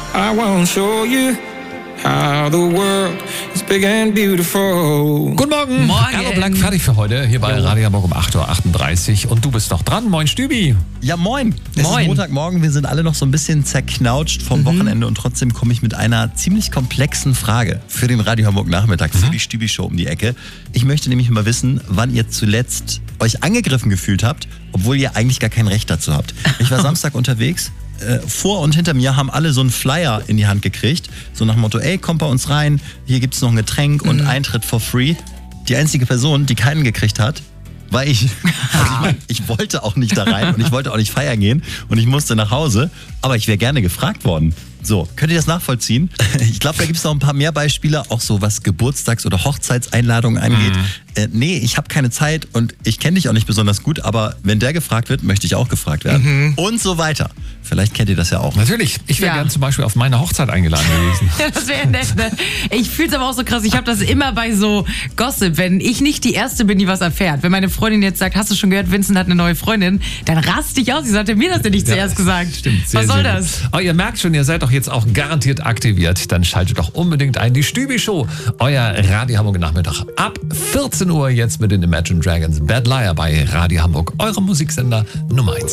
I won't show you how the world is big and beautiful. Guten Morgen. Carlo Blank fertig für heute hier bei Radio Hamburg um 8.38 Uhr. Und du bist noch dran. Moin, Stübi. Ja, moin. Es ist Montagmorgen. Wir sind alle noch so ein bisschen zerknautscht vom Wochenende und trotzdem komme ich mit einer ziemlich komplexen Frage für den Radio Hamburg Nachmittag, für die Stübi-Show um die Ecke. Ich möchte nämlich mal wissen, wann ihr zuletzt euch angegriffen gefühlt habt, obwohl ihr eigentlich gar kein Recht dazu habt. Ich war Samstag unterwegs. Vor und hinter mir haben alle so einen Flyer in die Hand gekriegt. So nach dem Motto, ey, kommt bei uns rein, hier gibt's noch ein Getränk und Eintritt for free. Die einzige Person, die keinen gekriegt hat, war ich. Also ich wollte auch nicht da rein und ich wollte auch nicht feiern gehen und ich musste nach Hause, aber ich wäre gerne gefragt worden. So, könnt ihr das nachvollziehen? Ich glaube, da gibt es noch ein paar mehr Beispiele, auch so was Geburtstags- oder Hochzeitseinladungen angeht. Nee, ich habe keine Zeit und ich kenne dich auch nicht besonders gut, aber wenn der gefragt wird, möchte ich auch gefragt werden. Und so weiter. Vielleicht kennt ihr das ja auch. Natürlich. Ich wäre gern zum Beispiel auf meine Hochzeit eingeladen gewesen. Ja, das wäre nett, ne? Ich fühle es aber auch so krass. Ich habe das immer bei so Gossip, wenn ich nicht die Erste bin, die was erfährt. Wenn meine Freundin jetzt sagt, hast du schon gehört, Vincent hat eine neue Freundin, dann raste ich aus. Sie sagte mir das denn nicht zuerst gesagt. Stimmt. Was soll das? Aber ihr merkt schon, ihr seid doch jetzt auch garantiert aktiviert. Dann schaltet doch unbedingt ein. Die Stübi-Show, euer Radio Hamburg Nachmittag. Ab 14 Uhr jetzt mit den Imagine Dragons. Bad Liar bei Radio Hamburg. Eurem Musiksender Nummer 1.